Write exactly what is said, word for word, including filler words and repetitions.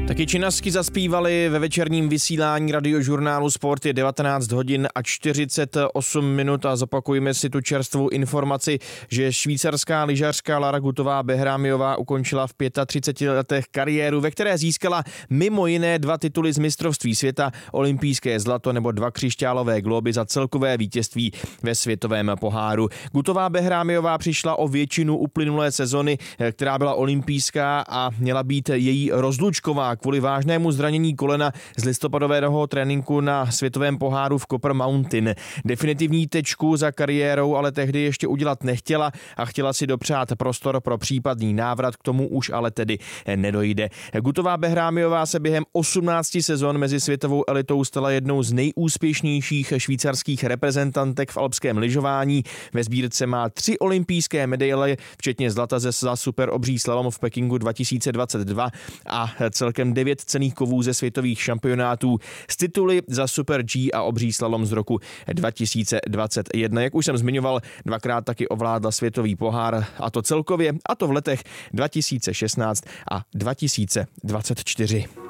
Taky činasky zaspívali ve večerním vysílání radiožurnálu Sport. Je devatenáct hodin a čtyřicet osm minut a zopakujeme si tu čerstvou informaci, že švýcarská lyžařka Lara Gutová-Behrámiová ukončila v třiceti pěti letech kariéru, ve které získala mimo jiné dva tituly z mistrovství světa, olympijské zlato nebo dva křišťálové glóby za celkové vítězství ve světovém poháru. Gutová-Behrámiová přišla o většinu uplynulé sezony, která byla olympijská a měla být její rozlučková kvůli vážnému zranění kolena z listopadového tréninku na světovém poháru v Copper Mountain. Definitivní tečku za kariérou ale tehdy ještě udělat nechtěla a chtěla si dopřát prostor pro případný návrat, k tomu už ale tedy nedojde. Gutová-Behrámiová se během osmnácti sezon mezi světovou elitou stala jednou z nejúspěšnějších švýcarských reprezentantek v alpském lyžování. Ve sbírce má tři olympijské medaile, včetně zlata ze za super obří slalom v Pekingu dva tisíce dvacet dva a celkem devět cenných kovů ze světových šampionátů z tituly za Super G a obří slalom z roku dva tisíce dvacet jedna. Jak už jsem zmiňoval, dvakrát taky ovládla světový pohár, a to celkově, a to v letech dva tisíce šestnáct a dva tisíce dvacet čtyři.